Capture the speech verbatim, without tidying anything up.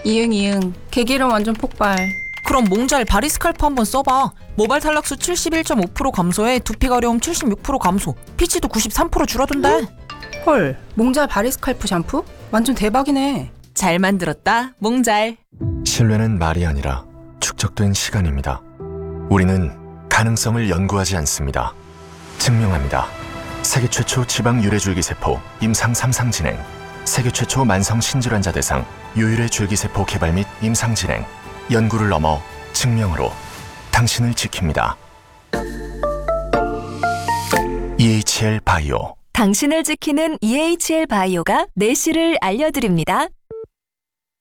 이응 이응. 개기름 완전 폭발. 그럼 몽잘 바리스칼프 한번 써봐. 모발 탈락수 칠십일 점 오 퍼센트 감소에 두피 가려움 칠십육 퍼센트 감소, 피지도 구십삼 퍼센트 줄어든대. 헐, 몽잘 바리스칼프 샴푸? 완전 대박이네. 잘 만들었다, 몽잘. 신뢰는 말이 아니라 축적된 시간입니다. 우리는 가능성을 연구하지 않습니다. 증명합니다. 세계 최초 지방 유래 줄기세포 임상 삼 상 진행, 세계 최초 만성 신질환자 대상 유유래 줄기세포 개발 및 임상 진행, 연구를 넘어 증명으로 당신을 지킵니다. 이에이치엘 바이오. 당신을 지키는 이에이치엘 바이오가 내실을 알려드립니다.